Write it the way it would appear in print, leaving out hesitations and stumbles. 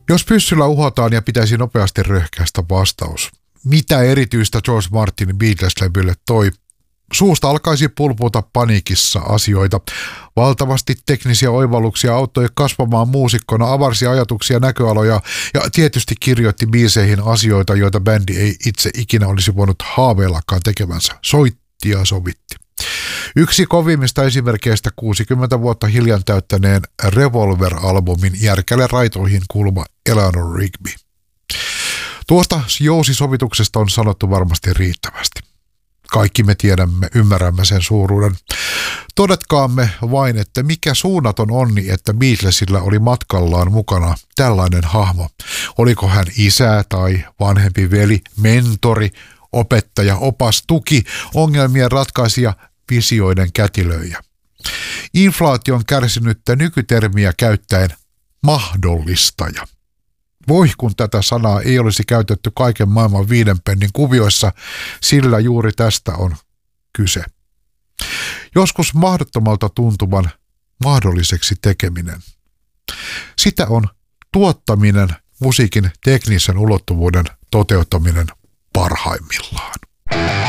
Jos pyssyllä uhotaan ja pitäisi nopeasti röhkäistä vastaus, mitä erityistä George Martin Beatles-levylle toi? Suusta alkaisi pulputa paniikissa asioita. Valtavasti teknisiä oivalluksia auttoi kasvamaan muusikkona, avarsi ajatuksia, näköaloja ja tietysti kirjoitti biiseihin asioita, joita bändi ei itse ikinä olisi voinut haaveillakaan tekevänsä. Soitti ja sovitti. Yksi kovimmista esimerkkeistä 60 vuotta hiljan täyttäneen Revolver-albumin järkälle raitoihin kuuluva Eleanor Rigby. Tuosta jousisovituksesta on sanottu varmasti riittävästi. Kaikki me tiedämme, ymmärrämme sen suuruuden. Todetkaamme vain, että mikä suunnaton onni, että Beatlesilla oli matkallaan mukana tällainen hahmo. Oliko hän isä tai vanhempi veli, mentori, opettaja, opas, tuki, ongelmien ratkaisija, visioiden kätilöijä. Inflaation kärsinyttä nykytermiä käyttäen mahdollistaja. Voi kun tätä sanaa ei olisi käytetty kaiken maailman 5 pennin kuvioissa, sillä juuri tästä on kyse. Joskus mahdottomalta tuntuvan mahdolliseksi tekeminen. Sitä on tuottaminen, musiikin teknisen ulottuvuuden toteuttaminen parhaimmillaan.